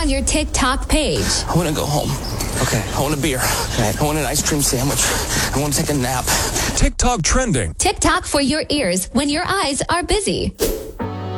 your TikTok page. I want to go home. Okay. I want a beer. Right. I want an ice cream sandwich. I want to take a nap. TikTok trending. TikTok for your ears when your eyes are busy.